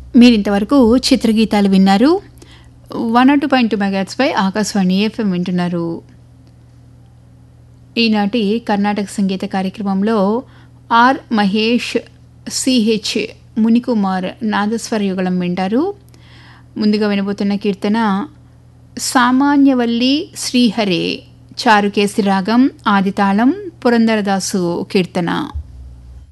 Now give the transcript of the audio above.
మీరింతవరకు చిత్రగీతాలు విన్నారు. 102.2 మెగాహెర్ట్జ్పై ఆకాశవాణి ఎఫ్ఎం వింటున్నారు. ఈనాటి కర్ణాటక సంగీత కార్యక్రమంలో ఆర్ మహేష్, సిహెచ్ మునికుమార్ నాదస్వర యుగళం వింటారు. ముందుగా వినబోతున్న కీర్తన సామాన్యవల్లి శ్రీహరే, చారుకేసి రాగం, ఆదితాళం, పురందరదాసు కీర్తన.